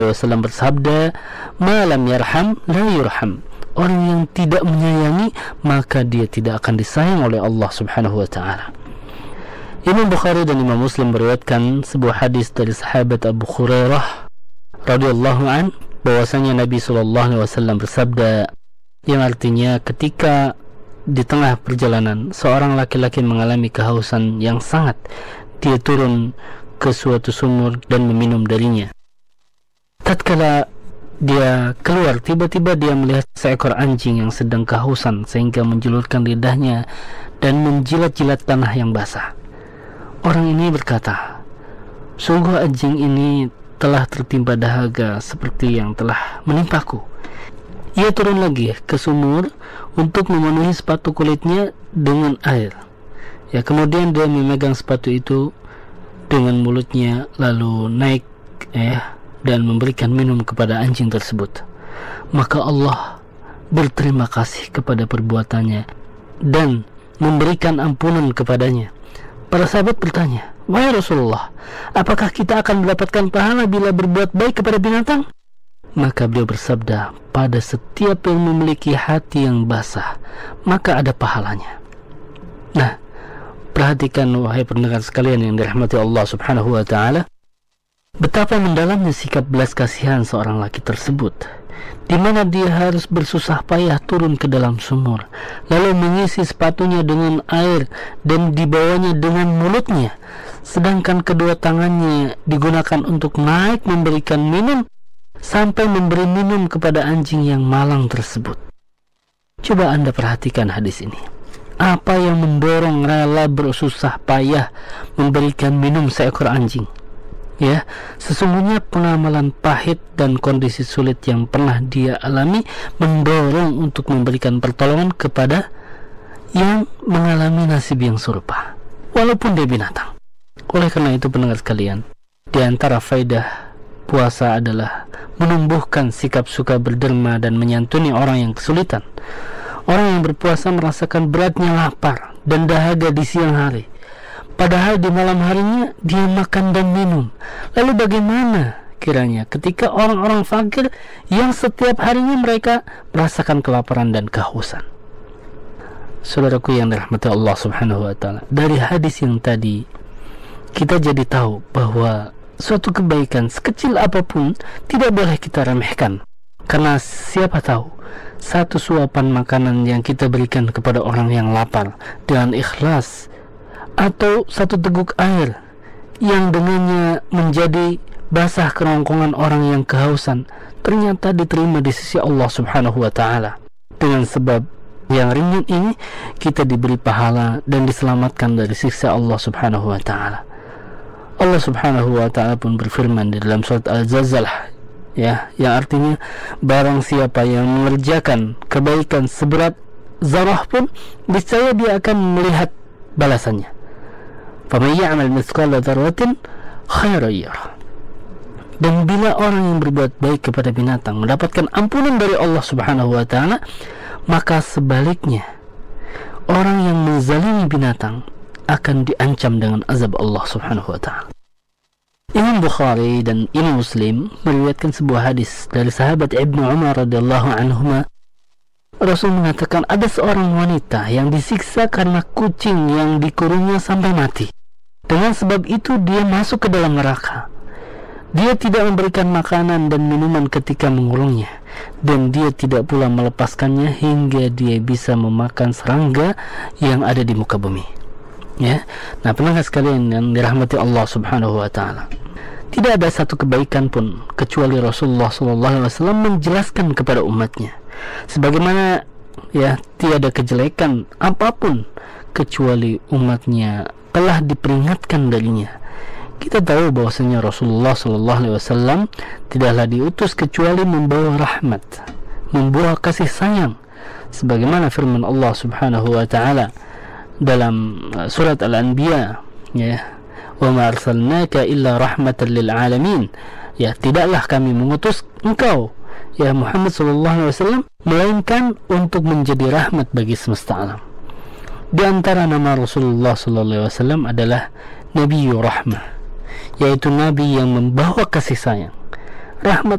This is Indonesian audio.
Wasallam bersabda, "Ma lam yarham la yurham." Orang yang tidak menyayangi, maka dia tidak akan disayang oleh Allah Subhanahu wa taala. Imam Bukhari dan Imam Muslim meriwayatkan sebuah hadis dari sahabat Abu Hurairah radhiyallahu an, bahwasanya Nabi sallallahu alaihi wasallam bersabda, yang artinya ketika di tengah perjalanan seorang laki-laki mengalami kehausan yang sangat, dia turun ke suatu sumur dan meminum darinya. Tatkala dia keluar, tiba-tiba dia melihat seekor anjing yang sedang kehausan sehingga menjulurkan lidahnya dan menjilat-jilat tanah yang basah. Orang ini berkata, "Sungguh anjing ini telah tertimpa dahaga seperti yang telah menimpaku." Ia turun lagi ke sumur untuk memenuhi sepatu kulitnya dengan air. Ya, kemudian dia memegang sepatu itu dengan mulutnya lalu naik dan memberikan minum kepada anjing tersebut. Maka Allah berterima kasih kepada perbuatannya dan memberikan ampunan kepadanya. Para sahabat bertanya, "Wahai Rasulullah, apakah kita akan mendapatkan pahala bila berbuat baik kepada binatang?" Maka beliau bersabda, "Pada setiap yang memiliki hati yang basah, maka ada pahalanya." Nah, perhatikan wahai pendengar sekalian yang dirahmati Allah Subhanahu wa taala, betapa mendalamnya sikap belas kasihan seorang laki tersebut, di mana dia harus bersusah payah turun ke dalam sumur, lalu mengisi sepatunya dengan air dan dibawanya dengan mulutnya, sedangkan kedua tangannya digunakan untuk naik memberikan minum sampai memberi minum kepada anjing yang malang tersebut. Coba Anda perhatikan hadis ini. Apa yang mendorong rela bersusah payah memberikan minum seekor anjing? Ya, sesungguhnya pengamalan pahit dan kondisi sulit yang pernah dia alami mendorong untuk memberikan pertolongan kepada yang mengalami nasib yang serupa, walaupun dia binatang. Oleh karena itu pendengar sekalian, di antara faedah puasa adalah menumbuhkan sikap suka berderma dan menyantuni orang yang kesulitan. Orang yang berpuasa merasakan beratnya lapar dan dahaga di siang hari, padahal di malam harinya dia makan dan minum. Lalu bagaimana kiranya ketika orang-orang fakir yang setiap harinya mereka merasakan kelaparan dan kehausan? Saudaraku yang dirahmati Allah Subhanahu wa taala, dari hadis yang tadi kita jadi tahu bahwa suatu kebaikan sekecil apapun tidak boleh kita remehkan. Karena siapa tahu satu suapan makanan yang kita berikan kepada orang yang lapar dengan ikhlas, atau satu teguk air yang dengannya menjadi basah kerongkongan orang yang kehausan, ternyata diterima di sisi Allah Subhanahu wa taala. Dengan sebab yang ringan ini kita diberi pahala dan diselamatkan dari siksa Allah Subhanahu wa taala. Allah Subhanahu wa taala pun berfirman di dalam surat Al-Zalzalah, ya, yang artinya barang siapa yang mengerjakan kebaikan seberat zarah pun, niscaya dia akan melihat balasannya. فَمَنْ يَعْمَلْ مِثْقَالَ ذَرَّةٍ خَيْرًا يَرَهُ. Dan bila orang yang berbuat baik kepada binatang mendapatkan ampunan dari Allah Subhanahu wa taala, maka sebaliknya orang yang menzalimi binatang akan diancam dengan azab Allah Subhanahu wa taala. Imam Bukhari dan Imam Muslim meriwayatkan sebuah hadis dari sahabat Ibnu Umar radhiyallahu anhuma. Rasul mengatakan ada seorang wanita yang disiksa karena kucing yang dikurungnya sampai mati. Dengan sebab itu dia masuk ke dalam neraka. Dia tidak memberikan makanan dan minuman ketika mengurungnya, dan dia tidak pula melepaskannya hingga dia bisa memakan serangga yang ada di muka bumi. Ya, nah pendengar sekalian yang dirahmati Allah Subhanahu wa taala, tidak ada satu kebaikan pun kecuali Rasulullah SAW menjelaskan kepada umatnya, sebagaimana ya tiada kejelekan apapun kecuali umatnya telah diperingatkan darinya. Kita tahu bahwasanya Rasulullah SAW tidaklah diutus kecuali membawa rahmat, membawa kasih sayang, sebagaimana firman Allah Subhanahu wa taala dalam surat Al-Anbiya, ya, wa ma arsalnaka illa rahmatan lil alamin. Ya, tidaklah kami mengutus engkau ya Muhammad sallallahu alaihi wasallam melainkan untuk menjadi rahmat bagi semesta alam. Di antara nama Rasulullah sallallahu alaihi wasallam adalah Nabiyur Rahmah, yaitu nabi yang membawa kasih sayang. rahmat